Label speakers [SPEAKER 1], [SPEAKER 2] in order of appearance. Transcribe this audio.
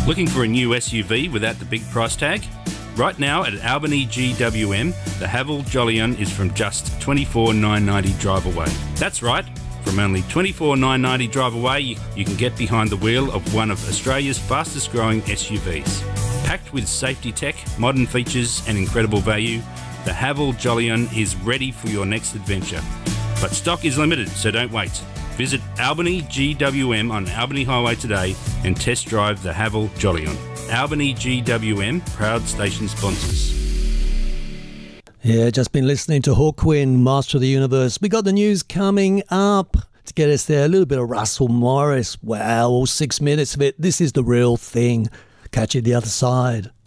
[SPEAKER 1] Looking for a new SUV without the big price tag? Right now at Albany GWM, the Haval Jolion is from just $24,990 drive away. That's right, from only $24,990 drive away, you can get behind the wheel of one of Australia's fastest growing SUVs. Packed with safety tech, modern features and incredible value, the Haval Jolion is ready for your next adventure. But stock is limited, so don't wait. Visit Albany GWM on Albany Highway today and test drive the Haval Jolion. Albany GWM, proud station sponsors.
[SPEAKER 2] Yeah, just been listening to Hawkwind, Master of the Universe. We got the news coming up to get us there. A little bit of Russell Morris. Wow, all 6 minutes of it. This is the real thing. Catch you the other side.